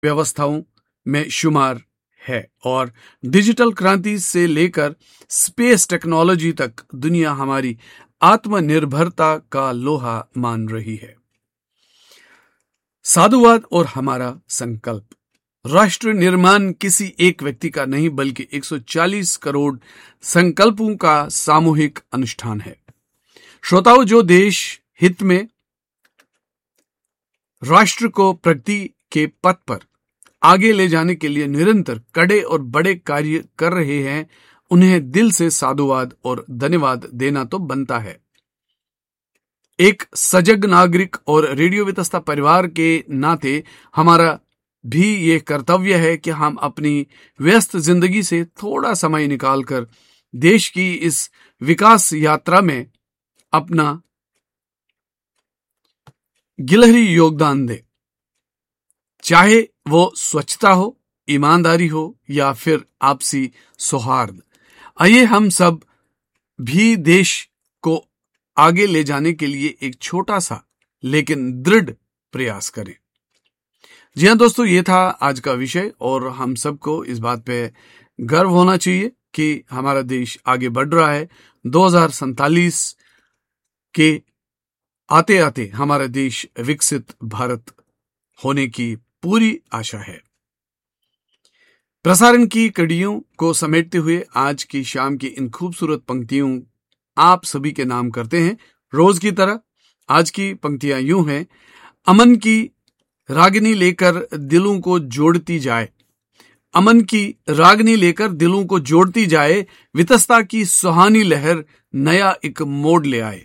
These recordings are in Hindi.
व्यवस्थाओं में शुमार है और डिजिटल क्रांति से लेकर स्पेस टेक्नोलॉजी तक दुनिया हमारी आत्मनिर्भरता का लोहा मान रही है। साधुवाद और हमारा संकल्प। राष्ट्र निर्माण किसी एक व्यक्ति का नहीं बल्कि 140 करोड़ संकल्पों का सामूहिक अनुष्ठान है। श्रोताओं, जो देश हित में राष्ट्र को प्रगति के पथ पर आगे ले जाने के लिए निरंतर कड़े और बड़े कार्य कर रहे हैं, उन्हें दिल से साधुवाद और धन्यवाद देना तो बनता है। एक सजग नागरिक और रेडियो वितस्ता परिवार के नाते हमारा भी ये कर्तव्य है कि हम अपनी व्यस्त जिंदगी से थोड़ा समय निकालकर देश की इस विकास यात्रा में अपना गिलहरी योगदान दें, चाहे वो स्वच्छता हो, ईमानदारी हो या फिर आपसी सौहार्द। आइए हम सब भी देश को आगे ले जाने के लिए एक छोटा सा लेकिन दृढ़ प्रयास करें। जी हाँ दोस्तों, ये था आज का विषय और हम सबको इस बात पे गर्व होना चाहिए कि हमारा देश आगे बढ़ रहा है। 2047 के आते आते हमारा देश विकसित भारत होने की पूरी आशा है। प्रसारण की कड़ियों को समेटते हुए आज की शाम की इन खूबसूरत पंक्तियों आप सभी के नाम करते हैं। रोज की तरह आज की पंक्तियां यूं हैं। अमन की रागनी लेकर दिलों को जोड़ती जाए, अमन की रागनी लेकर दिलों को जोड़ती जाए, वितस्ता की सुहानी लहर नया एक मोड़ ले आए।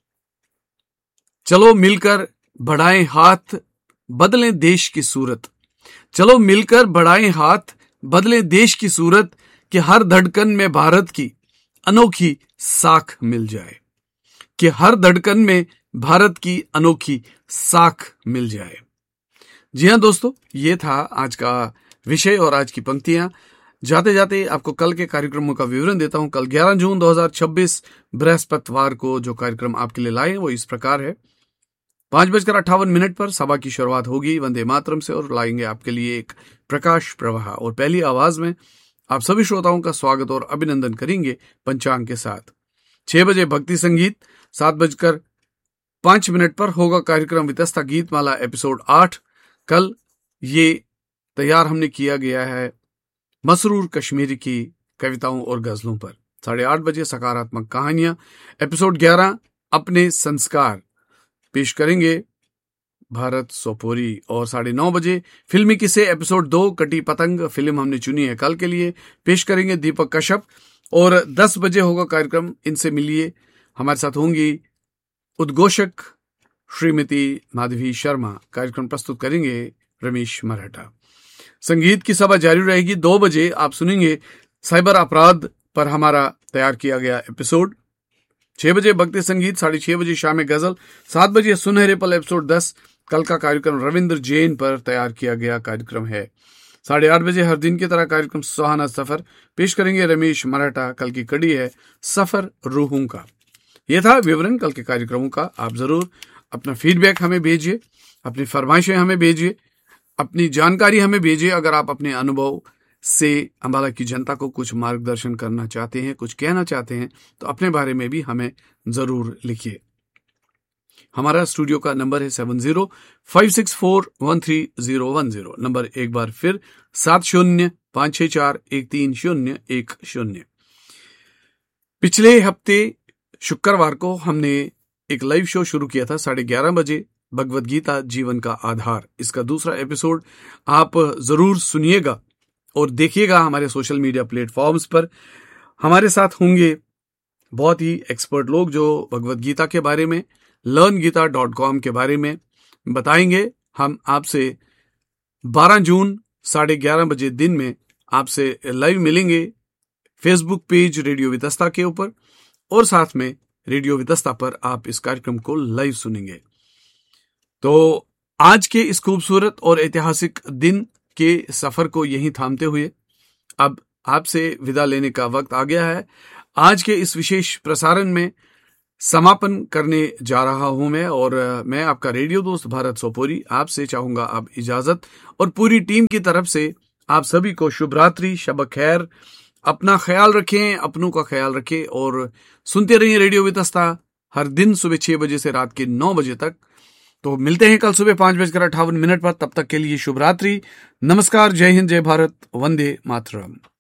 चलो मिलकर बढ़ाएं हाथ, बदलें देश की सूरत। चलो मिलकर बढ़ाएं हाथ, बदलें देश की सूरत, कि हर धड़कन में भारत की अनोखी साख मिल जाए, कि हर धड़कन में भारत की अनोखी साख मिल जाए। जी हां दोस्तों, ये था आज का विषय और आज की पंक्तियां। जाते जाते आपको कल के कार्यक्रमों का विवरण देता हूं। कल 11 जून 2026 बृहस्पतिवार को जो कार्यक्रम आपके लिए लाए वो इस प्रकार है। 5:58 पर सभा की शुरुआत होगी वंदे मातरम से और लाएंगे आपके लिए एक प्रकाश प्रवाह और पहली आवाज में आप सभी श्रोताओं का स्वागत और अभिनंदन करेंगे पंचांग के साथ। 6 बजे भक्ति संगीत, 7:05 पर होगा कार्यक्रम वितस्ता गीतमाला एपिसोड 8। कल ये तैयार हमने किया गया है मसरूर कश्मीरी की कविताओं और गजलों पर। 8:30 बजे सकारात्मक कहानियां एपिसोड 11 अपने संस्कार पेश करेंगे भारत सोपोरी। और 9:30 बजे फिल्मी किस्से एपिसोड 2 कटी पतंग फिल्म हमने चुनी है कल के लिए, पेश करेंगे दीपक कश्यप। और 10 बजे होगा कार्यक्रम इनसे मिलिए, हमारे साथ होंगी उद्घोषक श्रीमती माधवी शर्मा। कार्यक्रम प्रस्तुत करेंगे रमेश मराठा। संगीत की सभा जारी रहेगी। 2 बजे आप सुनेंगे साइबर अपराध पर हमारा तैयार किया गया एपिसोड। 6 बजे भक्ति संगीत, 6:30 बजे शाम गजल, 7 बजे सुनहरे पल एपिसोड 10। कल का कार्यक्रम रविंद्र जैन पर तैयार किया गया कार्यक्रम है। 8:30 बजे हर दिन की तरह कार्यक्रम सुहाना सफर पेश करेंगे रमेश मराठा। कल की कड़ी है सफर रूहों का। यह था विवरण कल के कार्यक्रमों का। आप जरूर अपना फीडबैक हमें भेजिए, अपनी फरमाइशें हमें भेजिए, अपनी जानकारी हमें भेजिए। अगर आप अपने अनुभव से अंबाला की जनता को कुछ मार्गदर्शन करना चाहते हैं, कुछ कहना चाहते हैं, तो अपने बारे में भी हमें जरूर लिखिए। हमारा स्टूडियो का नंबर है 7056413010। नंबर एक बार फिर 7056413010। पिछले हफ्ते शुक्रवार को हमने एक लाइव शो शुरू किया था 11:30 बजे, भगवद गीता जीवन का आधार। इसका दूसरा एपिसोड आप जरूर सुनिएगा और देखिएगा हमारे सोशल मीडिया प्लेटफॉर्म्स पर। हमारे साथ होंगे बहुत ही एक्सपर्ट लोग जो भगवद गीता के बारे में, learngita.com के बारे में बताएंगे। हम आपसे 12 जून 11:30 बजे दिन में आपसे लाइव मिलेंगे फेसबुक पेज रेडियो वितस्ता के ऊपर, और साथ में रेडियो वितस्ता पर आप इस कार्यक्रम को लाइव सुनेंगे। तो आज के इस खूबसूरत और ऐतिहासिक दिन के सफर को यहीं थामते हुए अब आपसे विदा लेने का वक्त आ गया है। आज के इस विशेष प्रसारण में समापन करने जा रहा हूं मैं, और मैं आपका रेडियो दोस्त भारत सोपोरी आपसे चाहूंगा अब इजाजत, और पूरी टीम की तरफ से आप सभी को शुभ रात्रि, शब खैर। अपना ख्याल रखें, अपनों का ख्याल रखें, और सुनते रहिए रेडियो वितस्ता हर दिन सुबह 6 बजे से रात के 9 बजे तक। तो मिलते हैं कल सुबह 5:58 पर। तब तक के लिए शुभ रात्रि, नमस्कार, जय हिंद, जय भारत, वंदे मातरम।